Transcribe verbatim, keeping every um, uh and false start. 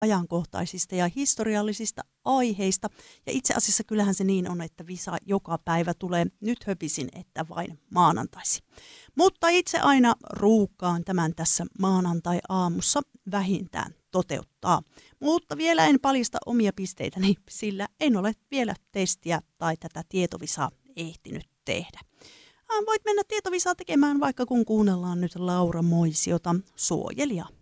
ajankohtaisista ja historiallisista aiheista. Ja itse asiassa kyllähän se niin on, että visa joka päivä tulee nyt höpisin, että vain maanantaisi. Mutta itse aina ruuhkaan tämän tässä maanantai-aamussa vähintään toteuttaa. Mutta vielä en paljasta omia pisteitäni, sillä en ole vielä testiä tai tätä tietovisaa ehtinyt tehdä. Voit mennä tietovisaa tekemään vaikka kun kuunnellaan nyt Laura Moisiota, Suojelija.